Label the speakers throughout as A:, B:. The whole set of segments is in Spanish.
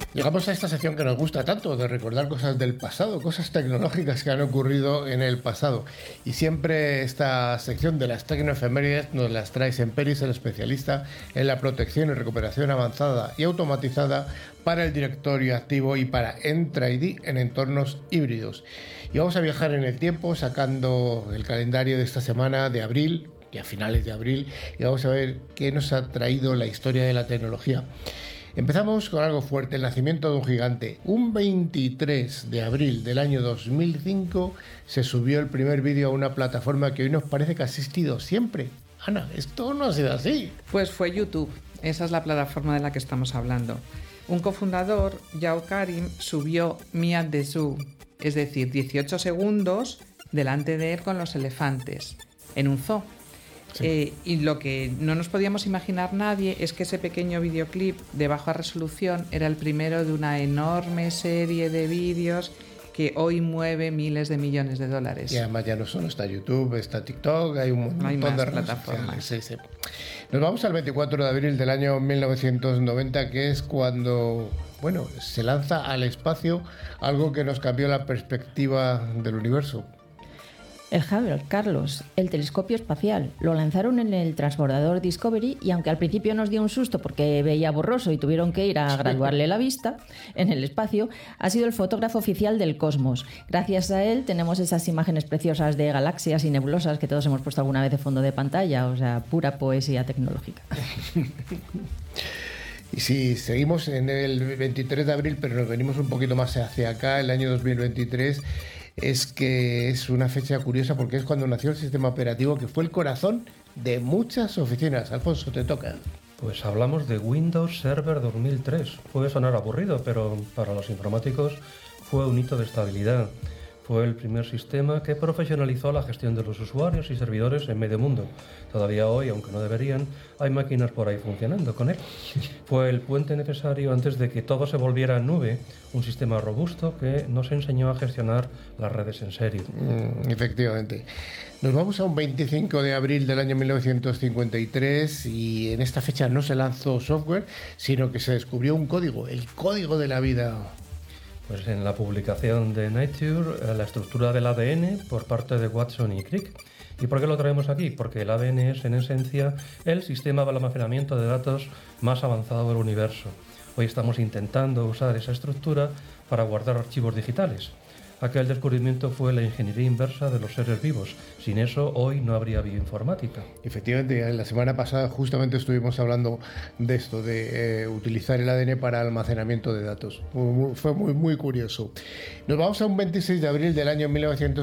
A: Llegamos a esta sección que nos gusta tanto, de recordar cosas del pasado, cosas tecnológicas que han ocurrido en el pasado. Y siempre esta sección de las tecnoefemérides nos las trae Semperis, el especialista en la protección y recuperación avanzada y automatizada para el directorio activo y para Entra ID en entornos híbridos. Y vamos a viajar en el tiempo sacando el calendario de esta semana de abril, y a finales de abril, y vamos a ver qué nos ha traído la historia de la tecnología. Empezamos con algo fuerte, el nacimiento de un gigante. Un 23 de abril del año 2005 se subió el primer vídeo a una plataforma que hoy nos parece que ha existido siempre. Ana, esto no ha sido así.
B: Pues fue YouTube, esa es la plataforma de la que estamos hablando. Un cofundador, Yao Karim, subió Me at the Zoo, es decir, 18 segundos delante de él con los elefantes, en un zoo. Sí. Y lo que no nos podíamos imaginar nadie es que ese pequeño videoclip de baja resolución era el primero de una enorme serie de vídeos que hoy mueve miles de millones de dólares.
A: Y además ya no solo está YouTube, está TikTok, hay un montón de
B: plataformas.
A: Sí. Nos vamos al 24 de abril del año 1990, que es cuando, se lanza al espacio algo que nos cambió la perspectiva del universo.
C: El Hubble, Carlos, el telescopio espacial. Lo lanzaron en el transbordador Discovery y aunque al principio nos dio un susto porque veía borroso y tuvieron que ir a graduarle la vista en el espacio, ha sido el fotógrafo oficial del cosmos. Gracias a él tenemos esas imágenes preciosas de galaxias y nebulosas que todos hemos puesto alguna vez de fondo de pantalla, o sea, pura poesía tecnológica.
A: Y si seguimos en el 23 de abril, pero nos venimos un poquito más hacia acá, el año 2023, es que es una fecha curiosa porque es cuando nació el sistema operativo que fue el corazón de muchas oficinas. Alfonso, te toca.
D: Pues hablamos de Windows Server 2003. Puede sonar aburrido, pero para los informáticos fue un hito de estabilidad. Fue el primer sistema que profesionalizó la gestión de los usuarios y servidores en medio mundo. Todavía hoy, aunque no deberían, hay máquinas por ahí funcionando con él. Fue el puente necesario antes de que todo se volviera nube, un sistema robusto que nos enseñó a gestionar las redes en serio.
A: Efectivamente. Nos vamos a un 25 de abril del año 1953 y en esta fecha no se lanzó software, sino que se descubrió un código, el código de la vida.
D: Pues en la publicación de Nature, la estructura del ADN por parte de Watson y Crick. ¿Y por qué lo traemos aquí? Porque el ADN es, en esencia, el sistema de almacenamiento de datos más avanzado del universo. Hoy estamos intentando usar esa estructura para guardar archivos digitales. Aquel descubrimiento fue la ingeniería inversa de los seres vivos. Sin eso, hoy no habría bioinformática.
A: Efectivamente, la semana pasada justamente estuvimos hablando de esto, de utilizar el ADN para almacenamiento de datos. Fue muy curioso. Nos vamos a un 26 de abril del año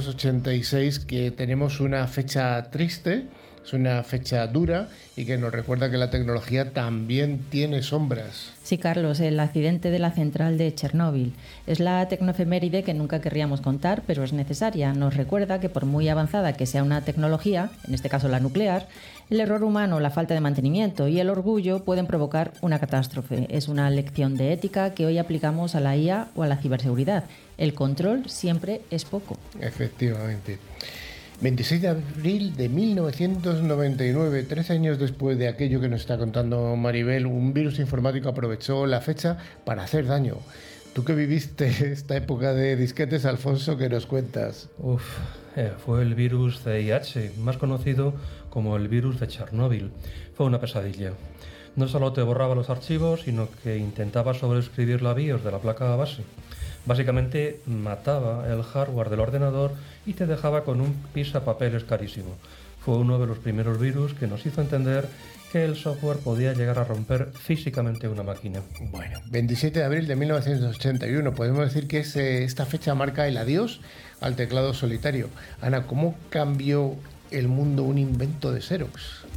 A: 1986, que tenemos una fecha triste, es una fecha dura y que nos recuerda que la tecnología también tiene sombras.
C: Sí, Carlos, el accidente de la central de Chernóbil. Es la tecnoefeméride que nunca querríamos contar, pero es necesaria. Nos recuerda que por muy avanzada que sea una tecnología, en este caso la nuclear, el error humano, la falta de mantenimiento y el orgullo pueden provocar una catástrofe. Es una lección de ética que hoy aplicamos a la IA o a la ciberseguridad. El control siempre es poco.
A: Efectivamente. 26 de abril de 1999, 13 años después de aquello que nos está contando Maribel, un virus informático aprovechó la fecha para hacer daño. Tú que viviste esta época de disquetes, Alfonso, ¿qué nos cuentas?
D: Fue el virus CIH, más conocido como el virus de Chernóbil. Fue una pesadilla. No solo te borraba los archivos, sino que intentaba sobreescribir la BIOS de la placa base. Básicamente mataba el hardware del ordenador y te dejaba con un pisapapeles carísimo. Fue uno de los primeros virus que nos hizo entender que el software podía llegar a romper físicamente una máquina.
A: Bueno, 27 de abril de 1981, podemos decir que esta fecha marca el adiós al teclado solitario. Ana, ¿cómo cambió el mundo un invento de Xerox?